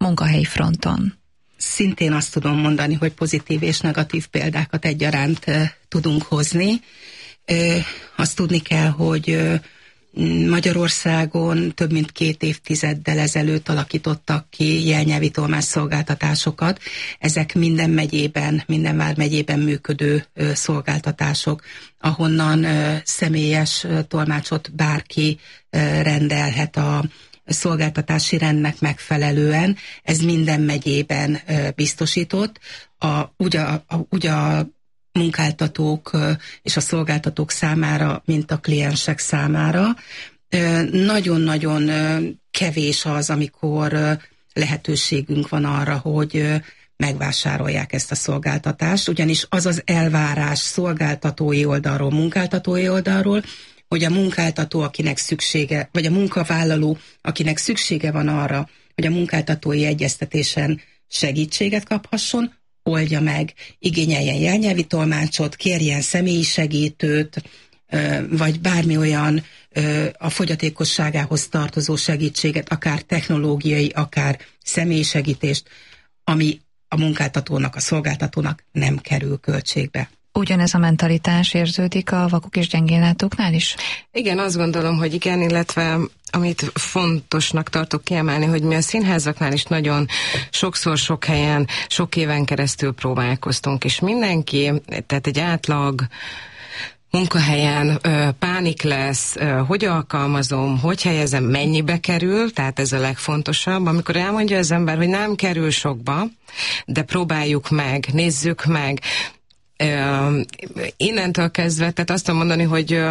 munkahelyi fronton? Szintén azt tudom mondani, hogy pozitív és negatív példákat egyaránt tudunk hozni. Azt tudni kell, hogy Magyarországon több mint 2 évtizeddel ezelőtt alakítottak ki jelnyelvi tolmácsszolgáltatásokat. Ezek minden vármegyében működő szolgáltatások, ahonnan személyes tolmácsot bárki rendelhet a szolgáltatási rendnek megfelelően. Ez minden megyében biztosított. Ugye a munkáltatók és a szolgáltatók számára, mint a kliensek számára. Nagyon-nagyon kevés az, amikor lehetőségünk van arra, hogy megvásárolják ezt a szolgáltatást, ugyanis az az elvárás szolgáltatói oldalról, munkáltatói oldalról, hogy a munkáltató, akinek szüksége, vagy a munkavállaló, akinek szüksége van arra, hogy a munkáltatói egyeztetésen segítséget kaphasson, oldja meg, igényeljen jelnyelvi tolmácsot, kérjen személyi segítőt, vagy bármi olyan a fogyatékosságához tartozó segítséget, akár technológiai, akár személyi segítést, ami a munkáltatónak, a szolgáltatónak nem kerül költségbe. Ugyanez a mentalitás érződik a vakok és gyengénlátóknál is? Igen, azt gondolom, hogy igen, illetve amit fontosnak tartok kiemelni, hogy mi a színházaknál is nagyon sokszor, sok helyen, sok éven keresztül próbálkoztunk, és mindenki, tehát egy átlag munkahelyen pánik lesz, hogy alkalmazom, hogy helyezem, mennyibe kerül, tehát ez a legfontosabb. Amikor elmondja az ember, hogy nem kerül sokba, de próbáljuk meg, nézzük meg, innentől kezdve, tehát azt tudom mondani, hogy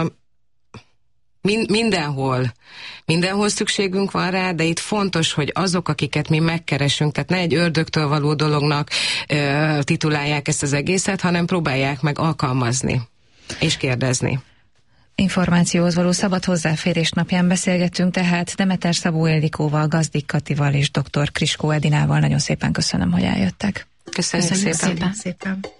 mindenhol szükségünk van rá, de itt fontos, hogy azok, akiket mi megkeresünk, tehát ne egy ördögtől való dolognak titulálják ezt az egészet, hanem próbálják meg alkalmazni és kérdezni. Információhoz való szabad hozzáférés napján beszélgettünk tehát Demeter Szabó Ildikóval, Gazdik Katival és dr. Kriskó Edinával. Nagyon szépen köszönöm, hogy eljöttek. Köszönjük szépen. Szépen.